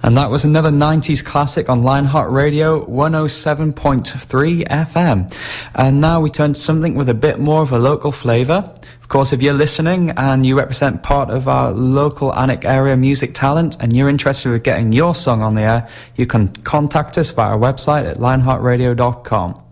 And that was another 90s classic on Lionheart Radio 107.3 FM. And now we turn to something with a bit more of a local flavour. Of course, if you're listening and you represent part of our local Alnwick area music talent and you're interested in getting your song on the air, you can contact us via our website at lionheartradio.com.